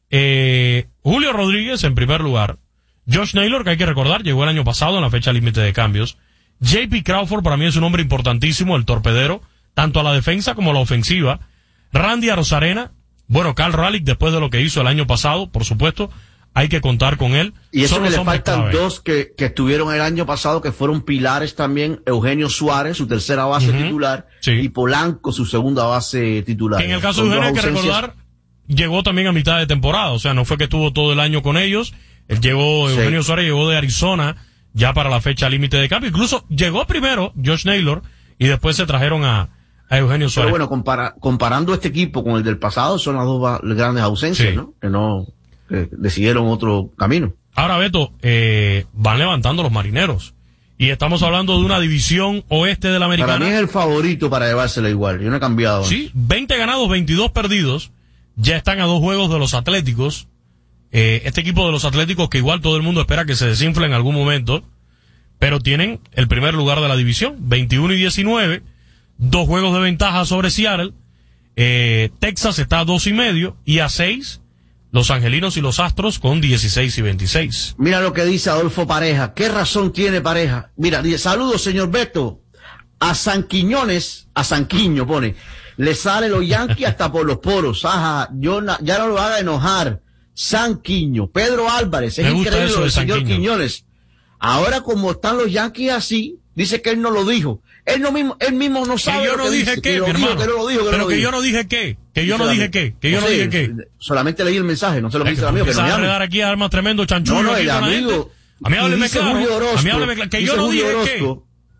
eh, Julio Rodríguez en primer lugar, Josh Naylor, que hay que recordar, llegó el año pasado en la fecha límite de cambios. J P Crawford para mí es un hombre importantísimo, el torpedero, tanto a la defensa como a la ofensiva. Randy Arozarena, bueno, Cal Raleigh después de lo que hizo el año pasado, por supuesto, hay que contar con él. Y eso que le faltan clave. dos que, que estuvieron el año pasado, que fueron pilares también, Eugenio Suárez, su tercera base uh-huh. titular, sí. y Polanco, su segunda base titular. En el caso de Eugenio hay que recordar, llegó también a mitad de temporada, o sea, no fue que estuvo todo el año con ellos, él llegó, sí. Eugenio Suárez llegó de Arizona, ya para la fecha límite de cambio, incluso llegó primero Josh Naylor, y después se trajeron a, a Eugenio Suárez. Pero bueno, compara, comparando este equipo con el del pasado, son las dos grandes ausencias, sí. ¿no? Que no... Eh, decidieron otro camino. Ahora, Beto, eh, van levantando los Marineros. Y estamos hablando de una división oeste de la Americana. Para mí es el favorito para llevársela igual. Yo no he cambiado. Sí, veinte ganados, veintidós perdidos. Ya están a dos juegos de los Atléticos. Eh, este equipo de los Atléticos que igual todo el mundo espera que se desinfle en algún momento. Pero tienen el primer lugar de la división. veintiuno y diecinueve. Dos juegos de ventaja sobre Seattle. Eh, Texas está a dos y medio. Y a seis... Los Angelinos y los Astros con dieciséis y veintiséis. Mira lo que dice Adolfo Pareja. ¿Qué razón tiene Pareja? Mira, dice, saludos, señor Beto. A San Quiñones, a San Quiño pone, le sale los Yankees hasta por los poros. Ajá, yo na, ya no lo haga enojar. San Quiño. Pedro Álvarez, es increíble lo del señor Quiño. Quiñones. Ahora como están los Yankees así, dice que él no lo dijo. Él no mismo, él mismo no sabe. Que yo no dije qué, mi hermano. Que no lo dijo, que Pero que yo no dije qué. Que yo no dije qué. Que yo no dije qué. Solamente leí el mensaje, no sé lo que dice el amigo. Que no me dar aquí armas tremendo chanchullo. No, no, el amigo. A mí hábleme claro. A mí hábleme claro. Que yo no dije qué.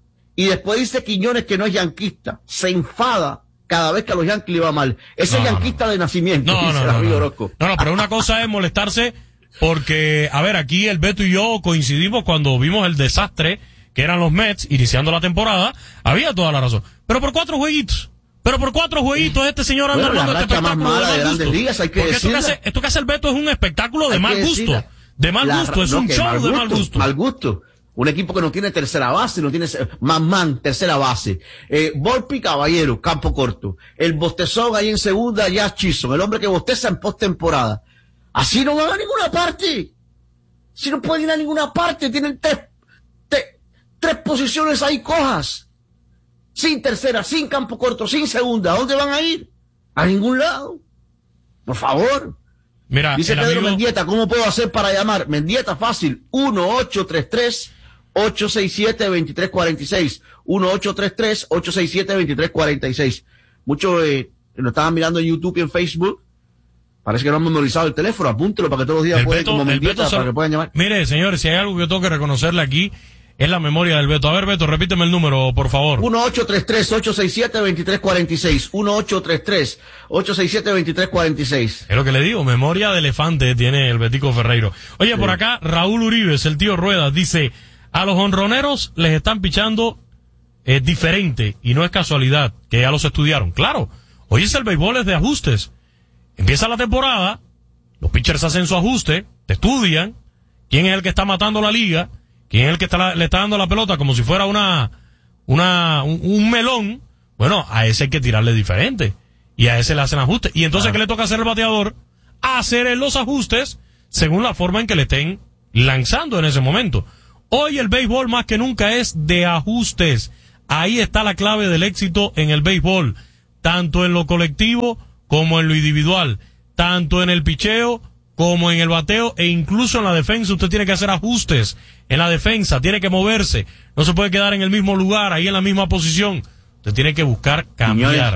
Y después dice Quiñones que no es yanquista. Se enfada cada vez que a los Yankees le va mal. Ese es yanquista de nacimiento, dice el amigo Orozco. No, no, pero una cosa es molestarse porque, a ver, aquí el Beto y yo coincidimos cuando vimos el desastre que eran los Mets, iniciando la temporada, había toda la razón. Pero por cuatro jueguitos, pero por cuatro jueguitos este señor anda bueno, armando este espectáculo más mala de, de grandes ligas, hay que Porque esto que, hace, esto que hace el Beto es un espectáculo de hay mal gusto. De mal la, gusto, es no, un show mal de gusto, mal gusto. Mal gusto. Un equipo que no tiene tercera base, no tiene man man, tercera base. Eh, Volpi Caballero, campo corto. El bostezón ahí en segunda, ya Chison, el hombre que bosteza en postemporada. Así no van a ninguna parte. Si no pueden ir a ninguna parte, tienen tres Tres posiciones ahí cojas. Sin tercera, sin campo corto, sin segunda. ¿A dónde van a ir? A ningún lado. Por favor. Mira, dice Pedro amigo... Mendieta, ¿cómo puedo hacer para llamar? Mendieta, fácil. uno ocho tres tres, ocho seis siete, dos tres cuatro seis. uno ocho tres tres, ocho seis siete, dos tres cuatro seis. Muchos eh, lo estaban mirando en YouTube y en Facebook. Parece que no han memorizado el teléfono. Apúntelo para que todos los días puedan, como Mendieta, para que puedan llamar. Mire, señores, si hay algo que tengo que reconocerle aquí, es la memoria del Beto. A ver, Beto, repíteme el número, por favor. uno ocho tres tres, ocho seis siete, dos tres cuatro seis. uno ocho tres tres, ocho seis siete, dos tres cuatro seis. Es lo que le digo, memoria de elefante tiene el Betico Ferreiro. Oye, sí. Por acá, Raúl Uribes, el tío Ruedas, dice, a los honroneros les están pichando eh, diferente, y no es casualidad, que ya los estudiaron. Claro, hoy es el béisbol es de ajustes. Empieza la temporada, los pitchers hacen su ajuste, te estudian, quién es el que está matando la liga, quién es el que está, le está dando la pelota como si fuera una, una, un, un melón. Bueno, a ese hay que tirarle diferente. y a ese le hacen ajustes. Y entonces, ¿qué le toca hacer al bateador? Hacer los ajustes según la forma en que le estén lanzando en ese momento. Hoy el béisbol más que nunca es de ajustes. Ahí está la clave del éxito en el béisbol, tanto en lo colectivo como en lo individual, tanto en el picheo como en el bateo e incluso en la defensa. Usted tiene que hacer ajustes en la defensa, tiene que moverse, no se puede quedar en el mismo lugar, ahí en la misma posición. Usted tiene que buscar cambiar. Señores,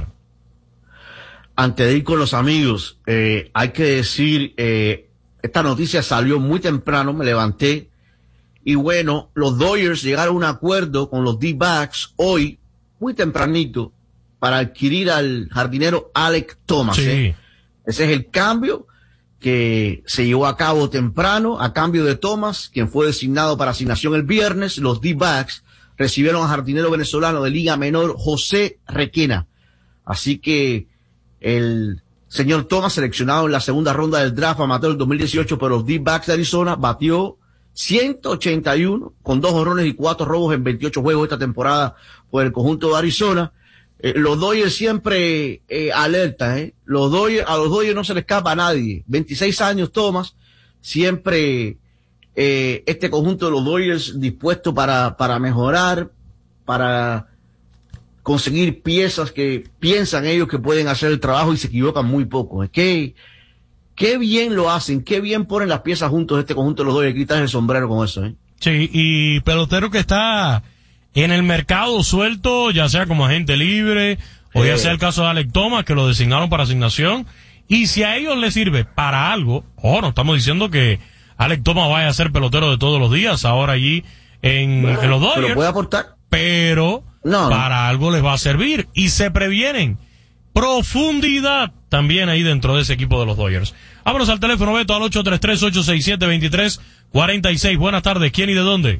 antes de ir con los amigos, eh, hay que decir, eh, esta noticia salió muy temprano, me levanté, y bueno, los Dodgers llegaron a un acuerdo con los D-backs hoy, muy tempranito, para adquirir al jardinero Alek Thomas. Sí. ¿eh? Ese es el cambio que se llevó a cabo temprano, a cambio de Thomas, quien fue designado para asignación el viernes. Los D-backs recibieron al jardinero venezolano de Liga Menor, José Requena. Así que el señor Thomas, seleccionado en la segunda ronda del draft amateur del dos mil dieciocho por los D-backs de Arizona, batió ciento ochenta y uno con dos jonrones y cuatro robos en veintiocho juegos esta temporada por el conjunto de Arizona. Eh, los Dodgers siempre eh, alerta, ¿eh? Los Dodgers, a los Dodgers no se le escapa a nadie. veintiséis años Thomas, siempre eh, este conjunto de los Dodgers dispuesto para, para mejorar, para conseguir piezas que piensan ellos que pueden hacer el trabajo y se equivocan muy poco. Es que qué bien lo hacen, qué bien ponen las piezas juntos este conjunto de los Dodgers. Quitas el sombrero con eso, ¿eh? Sí, y pelotero que está en el mercado suelto, ya sea como agente libre, o ya sea el caso de Alek Thomas, que lo designaron para asignación, y si a ellos les sirve para algo, oh, no estamos diciendo que Alek Thomas vaya a ser pelotero de todos los días, ahora allí en, bueno, en los Dodgers, pero puede aportar, pero no, para no. algo les va a servir, y se previenen. Profundidad también ahí dentro de ese equipo de los Dodgers. Vámonos al teléfono, Beto, al ocho tres tres, ocho seis siete, dos tres cuatro seis. Buenas tardes, ¿quién y de dónde?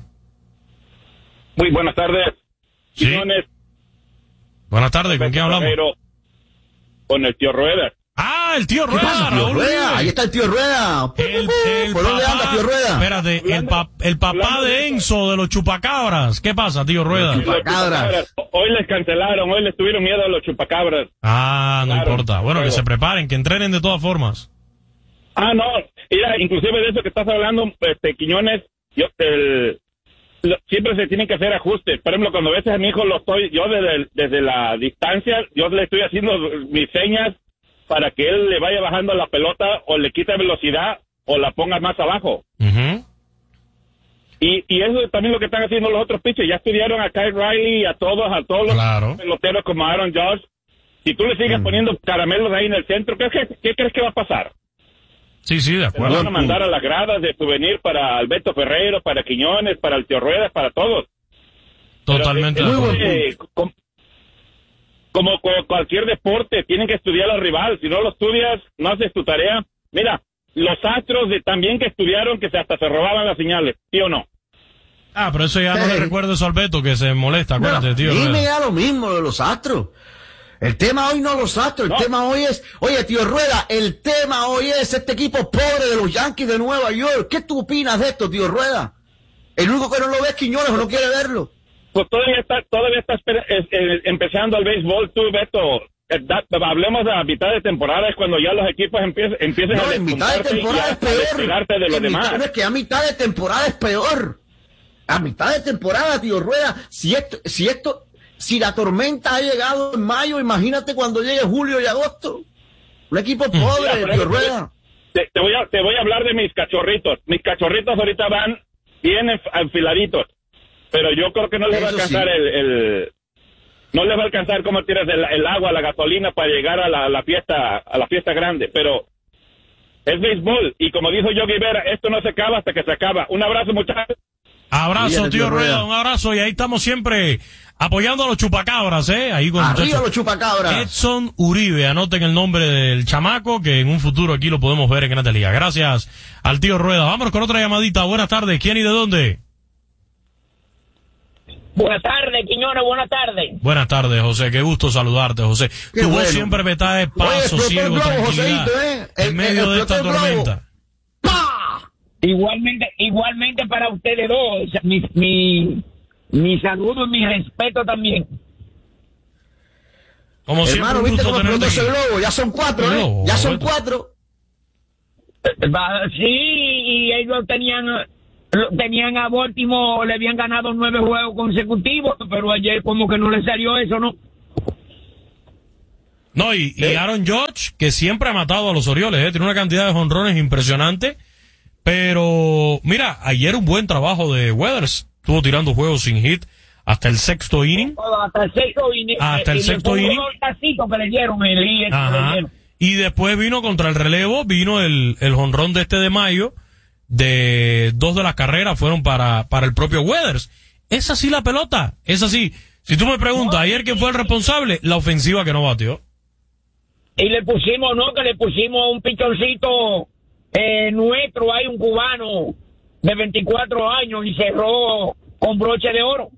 Muy buenas tardes. Sí. Quiñones. Buenas tardes, ¿con quién hablamos? Ferrero, con el tío Rueda. Ah, el tío Rueda, pasa, tío Raúl Rueda, Uribe. ahí está el tío Rueda. El, el ¿Por dónde papá, anda, tío Rueda? Espérate, el, pa, el papá de Enzo de los chupacabras. ¿Qué pasa, tío Rueda? Los chupacabras. Hoy les cancelaron, hoy les tuvieron miedo a los chupacabras. Ah, no Claro, importa. Bueno, que se preparen, que entrenen de todas formas. Ah, no, mira, inclusive de eso que estás hablando, este, Quiñones, yo, el, lo, siempre se tienen que hacer ajustes. Por ejemplo, cuando a veces a mi hijo lo estoy, yo desde, desde la distancia, yo le estoy haciendo mis señas para que él le vaya bajando la pelota o le quite velocidad o la ponga más abajo. Uh-huh. Y, y eso es también lo que están haciendo los otros pitchers. Ya estudiaron a Kyle Riley y a todos, a todos los claro. peloteros como Aaron Judge. Si tú le sigues mm. poniendo caramelos ahí en el centro, ¿qué, qué, qué crees que va a pasar? Sí, sí, de acuerdo. Se van a mandar a las gradas de souvenir para Alberto Ferrero, para Quiñones, para el tío Ruedas, para todos. Totalmente Pero, de acuerdo. Eh, como, como cualquier deporte, tienen que estudiar al rival. Si no lo estudias, no haces tu tarea. Mira, los Astros de, también que estudiaron que se, hasta se robaban las señales, ¿sí o no? Ah, pero eso ya no le recuerdo eso a Alberto, que se molesta, acuérdate, tío. Dime ya lo mismo de los Astros. El tema hoy no los Astros, el no. tema hoy es, oye, tío Rueda, el tema hoy es este equipo pobre de los Yankees de Nueva York. ¿Qué tú opinas de esto, tío Rueda? El único que no lo ve es Quiñones o no quiere verlo. Pues todavía está, todavía está es, es, empezando el béisbol, tú, Beto. Da, hablemos de la mitad de temporada, es cuando ya los equipos empiecen, empiecen no, a en mitad de temporada es peor. De lo en demás. Mitad, es que a mitad de temporada es peor. A mitad de temporada, tío Rueda, si esto, si esto, si la tormenta ha llegado en mayo, imagínate cuando llegue julio y agosto. Un equipo pobre, Mira, tío Rueda. Te, te, voy a, te voy a hablar de mis cachorritos. Mis cachorritos ahorita van bien enfiladitos. Pero yo creo que no les va a alcanzar sí. el, el... No les va a alcanzar como tiras el, el agua, la gasolina para llegar a la, a la fiesta a la fiesta grande. Pero es béisbol. Y como dijo Yogi Berra, esto no se acaba hasta que se acaba. Un abrazo, muchachos. Abrazo, Bien, tío Rueda, un abrazo. Y ahí estamos siempre apoyando a los chupacabras, ¿eh? Ahí con Arriba los chupacabras. Edson Uribe, anoten el nombre del chamaco, que en un futuro aquí lo podemos ver en Grandes Ligas. Gracias al tío Rueda. Vámonos con otra llamadita. Buenas tardes. ¿Quién y de dónde? Buenas tardes, Quiñones, buenas tardes. Buenas tardes, José. Qué gusto saludarte, José. Qué tu bueno. voz siempre me está de paso, ciego, tranquilidad, ¿eh? el, en medio el, el de esta tormenta. Igualmente, igualmente para ustedes dos. Mi, mi, mi saludo y mi respeto también. Como Hermano, siempre, ¿viste cómo explotó ese aquí. globo? Ya son cuatro, ¿eh? Globo, Ya son Beto. cuatro. Va, sí, y ellos tenían tenían a Baltimore, le habían ganado nueve juegos consecutivos, pero ayer como que no le salió eso, ¿no? No, y, y Aaron Judge, que siempre ha matado a los Orioles, ¿eh? Tiene una cantidad de jonrones impresionante. Pero, mira, ayer un buen trabajo de Weathers. Estuvo tirando juegos sin hit hasta el sexto inning. Hasta el sexto inning. Hasta el y sexto le inning. el tacito que le dieron, el hit que le Ajá. dieron. Y después vino contra el relevo, vino el, el jonrón de este de mayo, de dos de las carreras fueron para, para el propio Weathers. Es así la pelota, es así. Si tú me preguntas, ayer quién fue el responsable, la ofensiva que no batió. Y le pusimos, ¿no? Que le pusimos un pichoncito eh, nuestro, hay un cubano de veinticuatro años y cerró con broche de oro.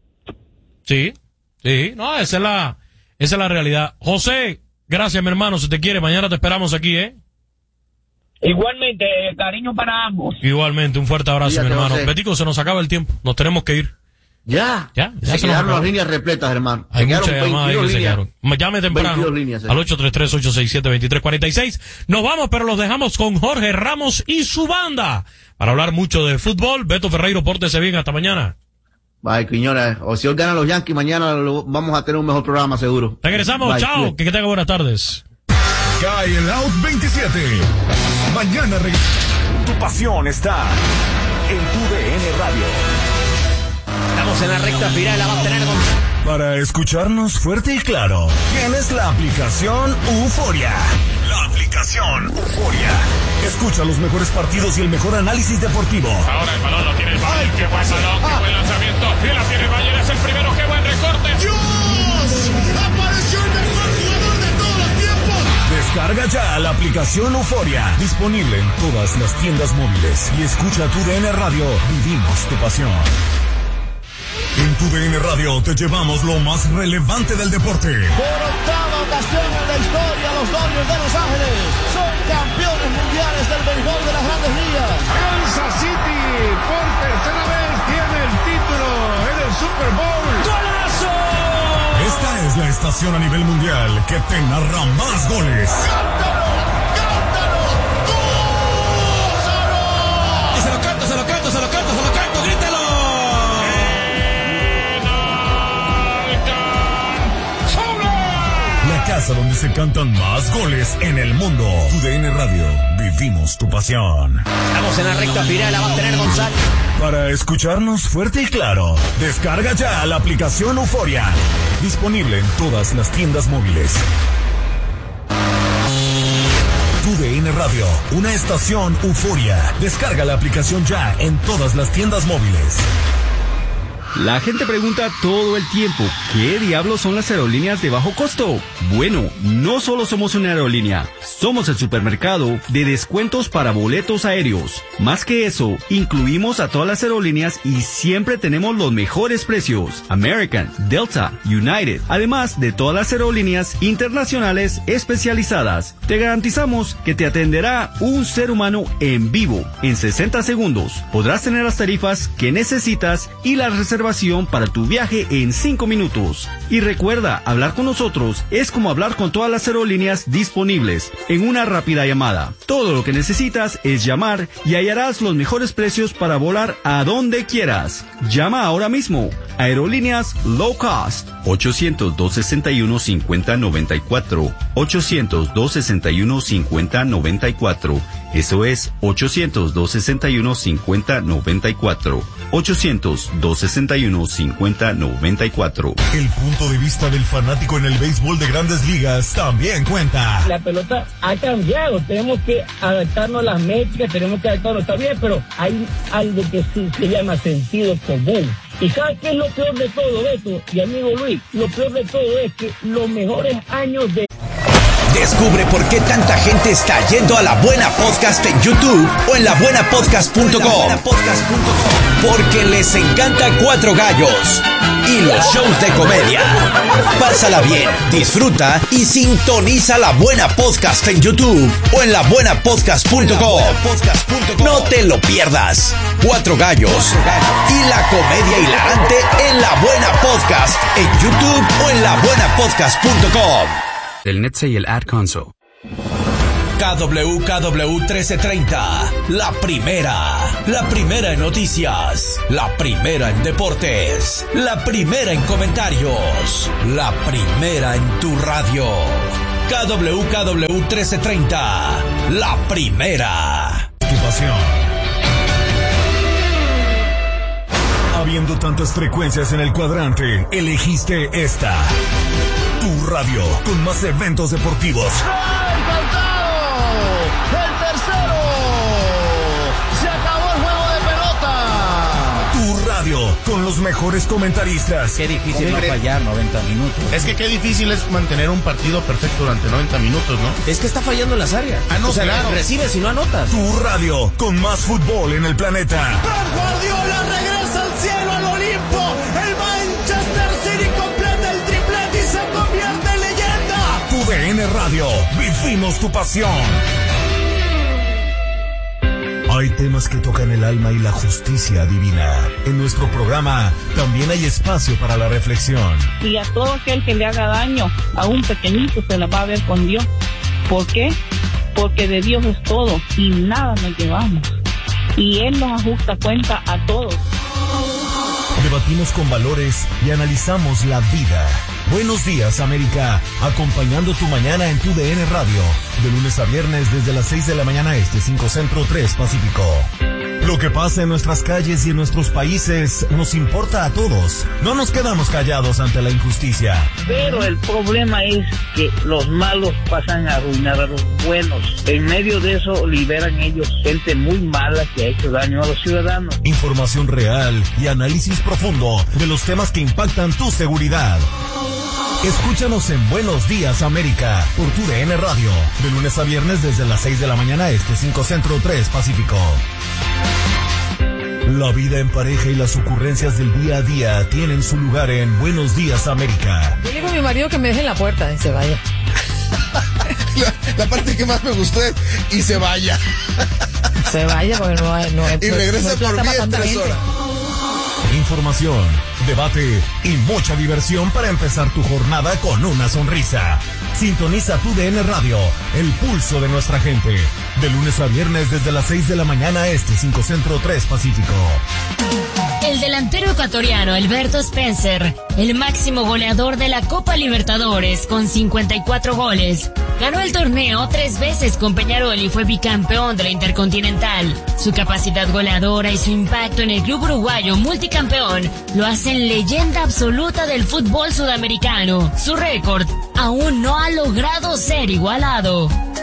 Sí, sí, no, esa es la, esa es la realidad. José, gracias, mi hermano, si te quiere, mañana te esperamos aquí, ¿eh? Igualmente, cariño para ambos. Igualmente, un fuerte abrazo, Fíjate, mi hermano. José. Betico, se nos acaba el tiempo, nos tenemos que ir. Ya. Ya, ya se, se nos quedaron acabó. las líneas repletas, hermano. Hay se muchas quedaron llamadas ahí que veintidós se líneas. quedaron. Llame temprano veintidós líneas, al ocho tres tres, ocho seis siete, dos tres cuatro seis. Nos vamos, pero los dejamos con Jorge Ramos y su banda para hablar mucho de fútbol. Beto Ferreiro, pórtese bien, hasta mañana. Bye, Quiñones. O si hoy ganan los Yankees, mañana lo- vamos a tener un mejor programa, seguro. Regresamos, Bye, chao, cuídate. que, que tenga buenas tardes. Cae el Out veintisiete. Mañana reg- Tu pasión está en tu D N Radio. Estamos en la recta final, la va a tener con... Para escucharnos fuerte y claro, tienes la aplicación Euforia. La aplicación Euforia. Escucha los mejores partidos y el mejor análisis deportivo. Ahora el balón lo tiene el Bayern. Qué buen balón, qué buen lanzamiento. Y la tiene el Bayern, es el primero. Qué buen recorte. ¡Dios! ¡Apareció el mejor jugador de todos los tiempos! Descarga ya la aplicación Euforia. Disponible en todas las tiendas móviles. Y escucha tu D N Radio. Vivimos tu pasión. En tu D N Radio te llevamos lo más relevante del deporte. Por octava ocasión en la historia, los Dodgers de Los Ángeles son campeones mundiales del béisbol de las Grandes Ligas. Kansas City por tercera vez tiene el título en el Super Bowl. ¡Golazo! Esta es la estación a nivel mundial que te narra más goles. Y se lo canto, se lo canto, se lo canto, se lo canto, grítelo. La casa donde se cantan más goles en el mundo. Tu D N Radio. Vivimos tu pasión. Estamos en la recta final, la va a tener Gonzalo. Para escucharnos fuerte y claro, descarga ya la aplicación Euforia. Disponible en todas las tiendas móviles. Tu D N Radio, una estación Euforia. Descarga la aplicación ya en todas las tiendas móviles. La gente pregunta todo el tiempo, ¿qué diablos son las aerolíneas de bajo costo? Bueno, no solo somos una aerolínea, somos el supermercado de descuentos para boletos aéreos. Más que eso, incluimos a todas las aerolíneas y siempre tenemos los mejores precios. American, Delta, United, además de todas las aerolíneas internacionales especializadas. Te garantizamos que te atenderá un ser humano en vivo. En sesenta segundos podrás tener las tarifas que necesitas y la reservación para tu viaje en cinco minutos. Y recuerda, hablar con nosotros es como hablar con todas las aerolíneas disponibles en una rápida llamada. Todo lo que necesitas es llamar y hallarás los mejores precios para volar a donde quieras. Llama ahora mismo. Aerolíneas Low Cost. ochocientos, dos sesenta y uno, cincuenta noventa y cuatro. ochocientos, dos sesenta y uno, cincuenta noventa y cuatro. Eso es ochocientos, dos sesenta y uno, cincuenta noventa y cuatro. ochocientos, dos sesenta y uno, cincuenta noventa y cuatro. El punto de vista del fanático en el béisbol de Grandes Ligas también cuenta. La pelota ha cambiado, tenemos que adaptarnos a las métricas, tenemos que adaptarnos, está bien, pero hay algo que sí se llama sentido común. ¿Y sabes qué es lo peor de todo esto? Y amigo Luis, lo peor de todo es que los mejores años de... Descubre por qué tanta gente está yendo a La Buena Podcast en YouTube o en la buena podcast punto com. Porque les encanta Cuatro Gallos y los shows de comedia. Pásala bien, disfruta y sintoniza La Buena Podcast en YouTube o en la buena podcast punto com. No te lo pierdas. Cuatro Gallos y la comedia hilarante en La Buena Podcast en YouTube o en la buena podcast punto com. El Netse y el Ad Console. K W K W trece treinta, la primera, la primera en noticias, la primera en deportes, la primera en comentarios, la primera en tu radio. K W K W trece treinta, la primera. Tu pasión. Habiendo tantas frecuencias en el cuadrante, elegiste esta. Tu radio, con más eventos deportivos. ¡El tercero! ¡Se acabó el juego de pelota! Tu radio, con los mejores comentaristas. Qué difícil no fallar noventa minutos. Es que qué difícil es mantener un partido perfecto durante noventa minutos, ¿no? Es que está fallando en las áreas. Ah, no, o sea, claro. recibes y no anotas. Tu radio, con más fútbol en el planeta. Pep Guardiola regresa al cielo, al Olimpo. El Manchester City completa el triplete y se convierte en leyenda. Tu D N Radio, vivimos tu pasión. Hay temas que tocan el alma y la justicia divina. En nuestro programa también hay espacio para la reflexión. Y a todo aquel que le haga daño a un pequeñito se la va a ver con Dios. ¿Por qué? Porque de Dios es todo y nada nos llevamos. Y Él nos ajusta cuenta a todos. Debatimos con valores y analizamos la vida. Buenos días, América, acompañando tu mañana en tu D N Radio, de lunes a viernes desde las seis de la mañana este, cinco Centro, tres Pacífico. Lo que pasa en nuestras calles y en nuestros países nos importa a todos. No nos quedamos callados ante la injusticia. Pero el problema es que los malos pasan a arruinar a los buenos. En medio de eso liberan ellos gente muy mala que ha hecho daño a los ciudadanos. Información real y análisis profundo de los temas que impactan tu seguridad. Escúchanos en Buenos Días América por tu D N Radio, de lunes a viernes desde las seis de la mañana este, cinco Centro, tres Pacífico. La vida en pareja y las ocurrencias del día a día tienen su lugar en Buenos Días América. Yo le digo a mi marido que me deje en la puerta y se vaya. la, la parte que más me gustó es y se vaya. Se vaya porque no hay... No hay y regresa no por mí en tres horas. Información, debate y mucha diversión para empezar tu jornada con una sonrisa. Sintoniza tu D N Radio, el pulso de nuestra gente. De lunes a viernes desde las seis de la mañana este, cinco Centro, tres Pacífico. El delantero ecuatoriano Alberto Spencer, el máximo goleador de la Copa Libertadores con cincuenta y cuatro goles, ganó el torneo tres veces con Peñarol y fue bicampeón de la Intercontinental. Su capacidad goleadora y su impacto en el club uruguayo multicampeón lo hacen leyenda absoluta del fútbol sudamericano. Su récord aún no ha logrado ser igualado.